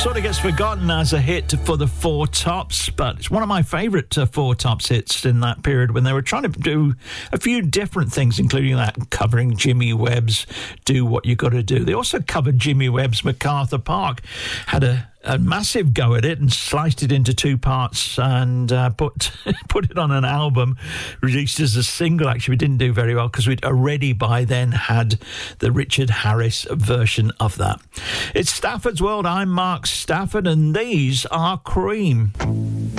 sort of gets forgotten as a hit for the Four Tops, but it's one of my favourite Four Tops hits in that period when they were trying to do a few different things, including that covering Jimmy Webb's Do What You Gotta Do. They also covered Jimmy Webb's MacArthur Park, had a massive go at it and sliced it into two parts and put it on an album, released as a single. Actually, we didn't do very well because we'd already by then had the Richard Harris version of that. It's Stafford's World. I'm Mark Stafford, and these are Cream.